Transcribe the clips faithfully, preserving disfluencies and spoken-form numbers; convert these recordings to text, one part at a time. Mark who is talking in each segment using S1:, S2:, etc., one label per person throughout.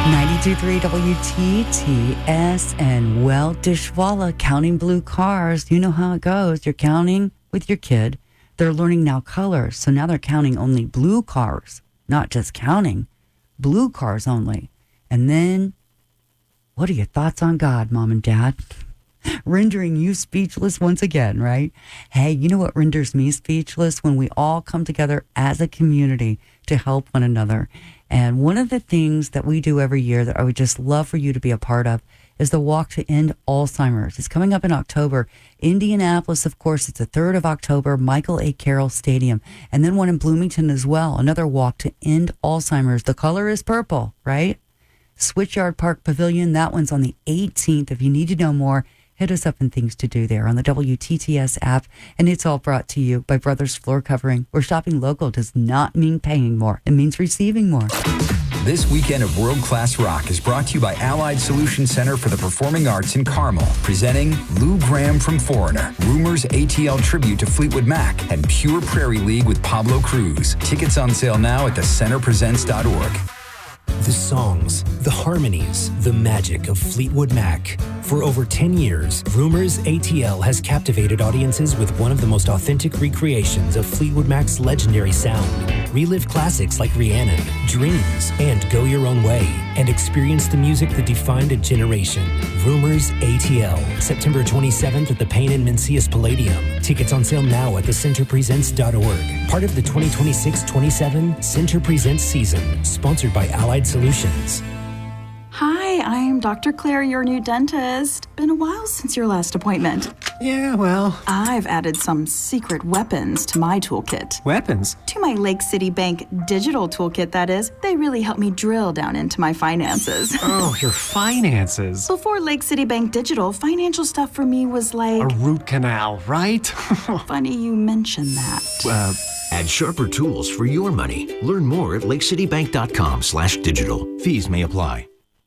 S1: ninety-two point three W T T S and well, Dishwalla counting blue cars. You know how it goes. You're counting with your kid. They're learning now colors. So now they're counting only blue cars, not just counting, blue cars only. And then, what are your thoughts on God, Mom and Dad? Rendering you speechless once again, right? Hey, you know what renders me speechless? When we all come together as a community to help one another. And one of the things that we do every year that I would just love for you to be a part of is the Walk to End Alzheimer's. It's coming up in October. Indianapolis, of course, it's the third of October, Michael A. Carroll Stadium. And then one in Bloomington as well, another Walk to End Alzheimer's. The color is purple, right? Switchyard Park Pavilion, that one's on the eighteenth. If you need to know more, hit us up in Things to Do there on the W T T S app. And it's all brought to you by Brothers Floor Covering, where shopping local does not mean paying more. It means receiving more.
S2: This weekend of World Class Rock is brought to you by Allied Solution Center for the Performing Arts in Carmel, presenting Lou Graham from Foreigner, Rumors A T L Tribute to Fleetwood Mac, and Pure Prairie League with Pablo Cruz. Tickets on sale now at the center presents dot org.
S3: The songs, the harmonies, the magic of Fleetwood Mac. For over ten years, Rumors A T L has captivated audiences with one of the most authentic recreations of Fleetwood Mac's legendary sound. Relive classics like Rhiannon, Dreams, and Go Your Own Way, and experience the music that defined a generation. Rumors A T L, September twenty-seventh at the Payne and Mencius Palladium. Tickets on sale now at the center presents dot org. Part of the twenty twenty-six twenty-seven Center Presents season, sponsored by Allied Solutions.
S4: Hi, I'm Doctor Claire, your new dentist. Been a while since your last appointment.
S5: Yeah, well...
S4: I've added some secret weapons to my toolkit.
S5: Weapons?
S4: To my Lake City Bank digital toolkit, that is. They really help me drill down into my finances.
S5: Oh, your finances.
S4: Before Lake City Bank Digital, financial stuff for me was like...
S5: a root canal, right?
S4: Funny you mention that.
S5: Uh...
S6: Add sharper tools for your money. Learn more at lakecitybank.com slash digital. Fees may apply.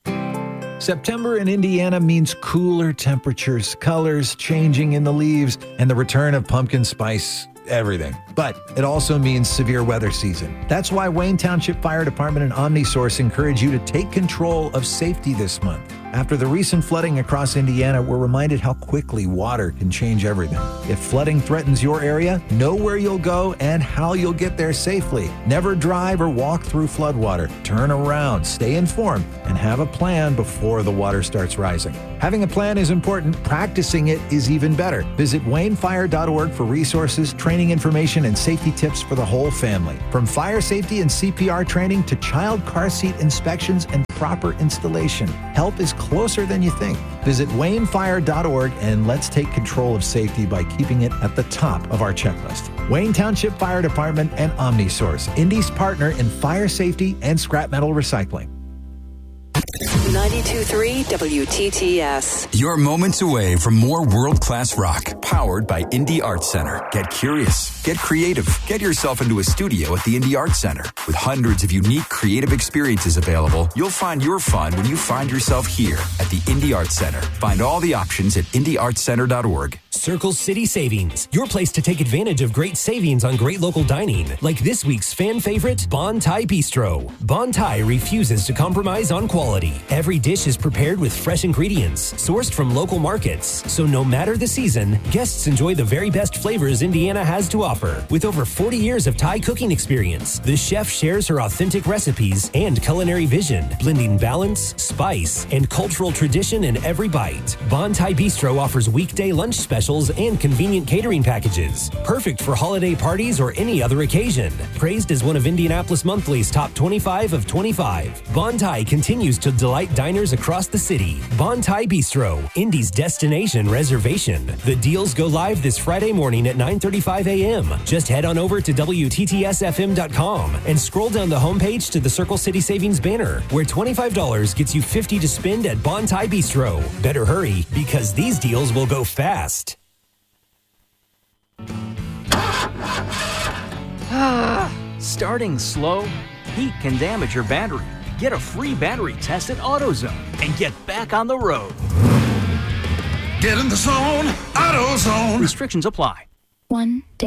S7: September in Indiana means cooler temperatures, colors changing in the leaves, and the return of pumpkin spice everything. But it also means severe weather season. That's why Wayne Township Fire Department and OmniSource encourage you to take control of safety this month. After the recent flooding across Indiana, we're reminded how quickly water can change everything. If flooding threatens your area, know where you'll go and how you'll get there safely. Never drive or walk through floodwater. Turn around, stay informed, and have a plan before the water starts rising. Having a plan is important. Practicing it is even better. Visit wayne fire dot org for resources, training information, and safety tips for the whole family. From fire safety and C P R training to child car seat inspections and proper installation, help is closer than you think. Visit wayne fire dot org and let's take control of safety by keeping it at the top of our checklist. Wayne Township Fire Department and OmniSource, Indy's partner in fire safety and scrap metal recycling.
S8: ninety-two point three W T T S.
S2: You're moments away from more world-class rock, powered by Indy Arts Center. Get curious, get creative, get yourself into a studio at the Indy Arts Center. With hundreds of unique creative experiences available, you'll find your fun when you find yourself here at the Indy Arts Center. Find all the options at indy arts center dot org.
S3: Circle City Savings, your place to take advantage of great savings on great local dining, like this week's fan favorite, Bon Thai Bistro. Bon Thai refuses to compromise on quality. Every dish is prepared with fresh ingredients, sourced from local markets. So no matter the season, guests enjoy the very best flavors Indiana has to offer. With over forty years of Thai cooking experience, the chef shares her authentic recipes and culinary vision, blending balance, spice, and cultural tradition in every bite. Bon Thai Bistro offers weekday lunch specials and convenient catering packages, perfect for holiday parties or any other occasion. Praised as one of Indianapolis Monthly's top twenty-five of twenty-five, Bon Thai continues to delight diners across the city. Bon Thai Bistro, Indy's destination reservation. The deals go live this Friday morning at nine thirty-five a.m. Just head on over to W T T S F M dot com and scroll down the homepage to the Circle City Savings banner, where twenty-five dollars gets you fifty dollars to spend at Bon Thai Bistro. Better hurry, because these deals will go fast.
S9: Starting slow, heat can damage your battery. Get a free battery test at AutoZone and get back on the road.
S10: Get in the zone, AutoZone.
S9: Restrictions apply.
S11: One day.